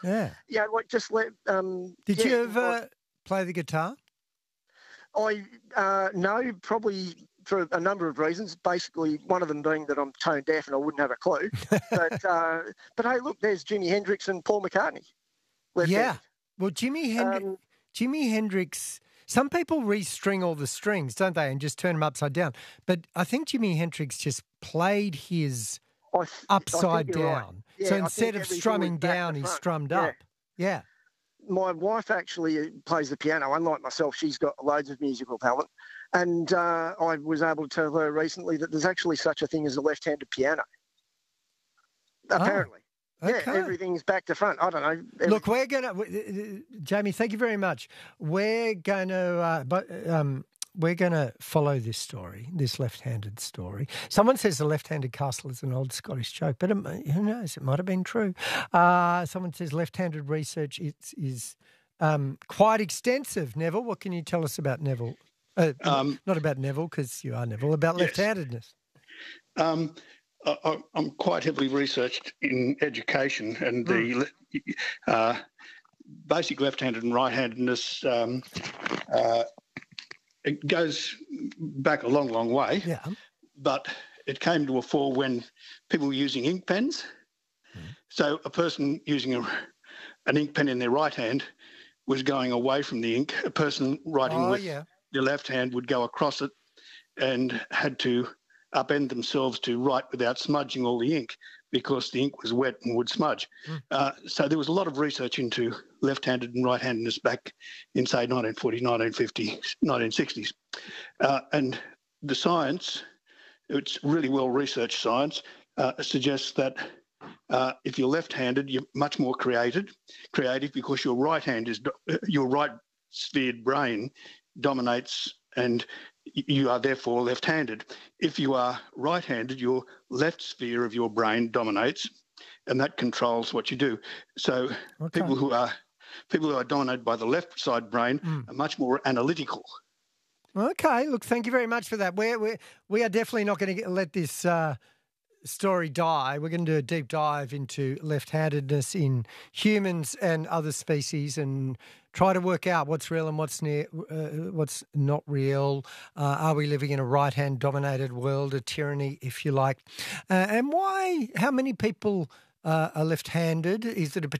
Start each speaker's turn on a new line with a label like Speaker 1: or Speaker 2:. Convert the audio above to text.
Speaker 1: Yeah.
Speaker 2: Yeah, like just let.
Speaker 1: Did you ever play the guitar?
Speaker 2: No, probably for a number of reasons. Basically, one of them being that I'm tone deaf and I wouldn't have a clue. But hey, look, there's Jimi Hendrix and Paul McCartney.
Speaker 1: Yeah. Well, Jimi Hendrix. Some people restring all the strings, don't they, and just turn them upside down. But I think Jimi Hendrix just played his upside down.
Speaker 2: Right. Yeah,
Speaker 1: so instead of strumming down, he strummed up. Yeah.
Speaker 2: My wife actually plays the piano. Unlike myself, she's got loads of musical talent. And I was able to tell her recently that there's actually such a thing as a left-handed piano. Apparently.
Speaker 1: Okay.
Speaker 2: Yeah, everything's back to front. I don't know.
Speaker 1: Look, we're going to, Jamie, thank you very much. We're going to follow this story, this left-handed story. Someone says the left-handed castle is an old Scottish joke, but who knows? It might have been true. Someone says left-handed research is quite extensive. Neville, what can you tell us about Neville? Not about Neville, because you are Neville, about left-handedness.
Speaker 3: I'm quite heavily researched in education, and the basic left-handed and right-handedness it goes back a long, long way.
Speaker 1: Yeah.
Speaker 3: But it came to a fore when people were using ink pens. So a person using an ink pen in their right hand was going away from the ink. A person writing with their left hand would go across it and had to upend themselves to write without smudging all the ink because the ink was wet and would smudge. So there was a lot of research into left-handed and right-handedness back in, say, 1940s, 1950s, 1960s. And the science, it's really well-researched science, suggests that if you're left-handed, you're much more creative because your right hand is your right-sphered brain dominates, and you are therefore left-handed. If you are right-handed, your left sphere of your brain dominates, and that controls what you do. So people who are dominated by the left side brain are much more analytical.
Speaker 1: Okay, look, thank you very much for that. We are definitely not going to let this story die. We're going to do a deep dive into left-handedness in humans and other species and try to work out what's real and what's not real. Are we living in a right-hand dominated world, a tyranny, if you like? And why? How many people are left-handed? Is it